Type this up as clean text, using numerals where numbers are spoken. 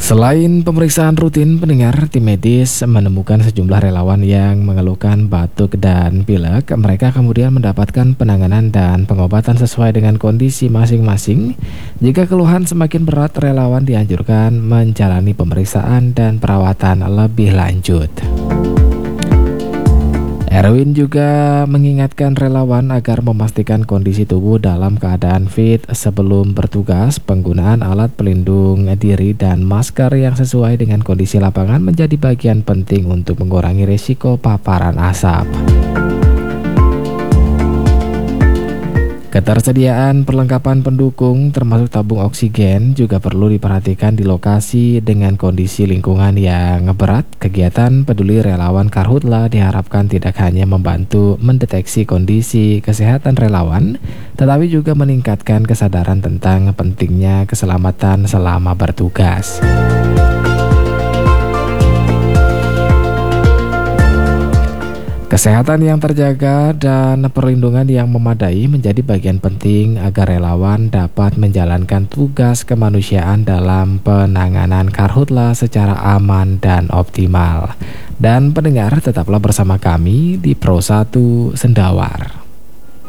Selain pemeriksaan rutin pendengar, tim medis menemukan sejumlah relawan yang mengeluhkan batuk dan pilek. Mereka kemudian mendapatkan penanganan dan pengobatan sesuai dengan kondisi masing-masing. Jika keluhan semakin berat, relawan dianjurkan menjalani pemeriksaan dan perawatan lebih lanjut. Erwin juga mengingatkan relawan agar memastikan kondisi tubuh dalam keadaan fit sebelum bertugas. Penggunaan alat pelindung diri dan masker yang sesuai dengan kondisi lapangan menjadi bagian penting untuk mengurangi risiko paparan asap. Ketersediaan perlengkapan pendukung termasuk tabung oksigen juga perlu diperhatikan di lokasi dengan kondisi lingkungan yang berat. Kegiatan peduli relawan Karhutla diharapkan tidak hanya membantu mendeteksi kondisi kesehatan relawan, tetapi juga meningkatkan kesadaran tentang pentingnya keselamatan selama bertugas. Kesehatan yang terjaga dan perlindungan yang memadai menjadi bagian penting agar relawan dapat menjalankan tugas kemanusiaan dalam penanganan Karhutla secara aman dan optimal. Dan pendengar, tetaplah bersama kami di Pro 1 Sendawar.